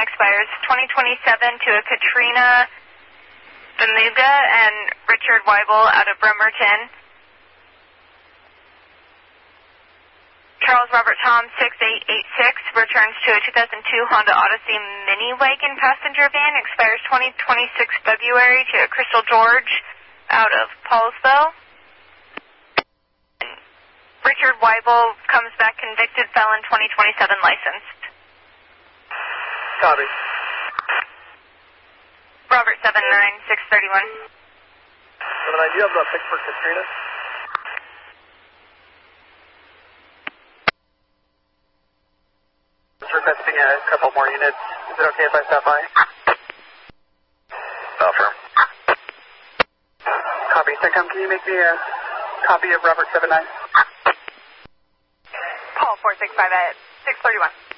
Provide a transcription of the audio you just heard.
expires 2027 to a Katrina Bemuga and Richard Weibel out of Bremerton. Charles Robert Tom 6886 returns to a 2002 Honda Odyssey mini wagon passenger van, expires 2026 February to a Crystal George out of Paulsville. Richard Weibel comes back convicted felon 2027 licensed. Copy. Robert 79631. 79, do you have a pick for Katrina? Requesting a couple more units. Is it okay if I stop by? Affirm. Copy. Secom, can you make me a copy of Robert 79? Paul 465 at 631.